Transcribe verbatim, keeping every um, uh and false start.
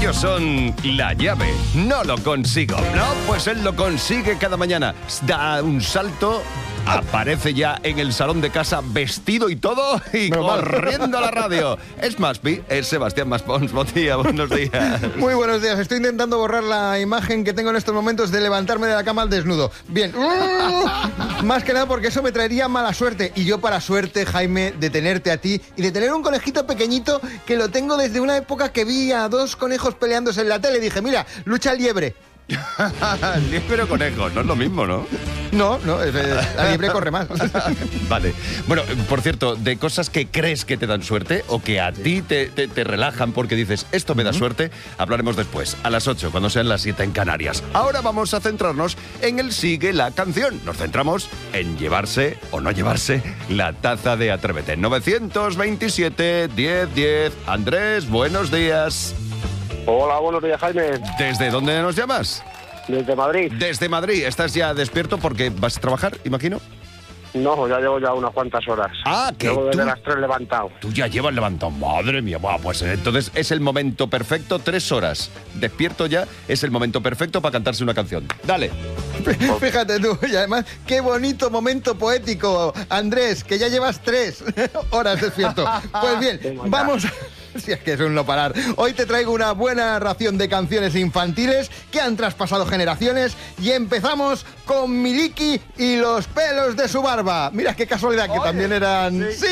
Ellos son La Llave. No lo consigo. No, pues él lo consigue cada mañana. Da un salto, aparece ya en el salón de casa vestido y todo y Pero corriendo a la radio. Es Maspi, es Sebastián Maspons. Buen día, buenos días. Muy buenos días. Estoy intentando borrar la imagen que tengo en estos momentos de levantarme de la cama al desnudo. Bien. Más que nada porque eso me traería mala suerte. Y yo para suerte, Jaime, de tenerte a ti y de tener un conejito pequeñito que lo tengo desde una época que vi a dos conejos peleándose en la tele. Y dije, mira, lucha el liebre. Liebre o conejo, no es lo mismo, ¿no? No, no, la liebre corre más. Vale. Bueno, por cierto, de cosas que crees que te dan suerte o que a ti te, te, te relajan porque dices, esto me da suerte, hablaremos después, a las ocho, cuando sean las siete en Canarias. Ahora vamos a centrarnos en el Sigue la Canción. Nos centramos en llevarse o no llevarse la taza de Atrévete. novecientos veintisiete, diez diez. Andrés, buenos días. Hola, buenos días, Jaime. ¿Desde dónde nos llamas? Desde Madrid. Desde Madrid. ¿Estás ya despierto porque vas a trabajar, imagino? No, ya llevo ya unas cuantas horas. Ah, que Llevo desde tú- las tres levantado. Tú ya llevas levantado. Madre mía, buah, pues entonces es el momento perfecto, tres horas. Despierto ya, es el momento perfecto para cantarse una canción. Dale. Fíjate tú, y además, qué bonito momento poético, Andrés, que ya llevas tres horas despierto. Pues bien, Toma ya. vamos... Si es que es un no parar. Hoy te traigo una buena ración de canciones infantiles que han traspasado generaciones y empezamos con Miliki y los pelos de su barba. Mira qué casualidad que Oye, también eran... sí.